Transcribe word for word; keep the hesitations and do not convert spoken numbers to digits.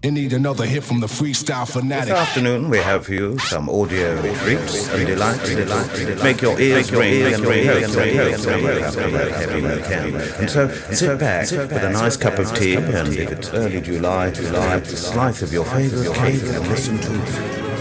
You need another hit from the freestyle fanatic. This afternoon we have for you some audio treats and delights. Make your ears ring and ring and ring and ring. And so sit back with a nice cup of tea, and if it's early July, July, slice of your favourite cake and listen to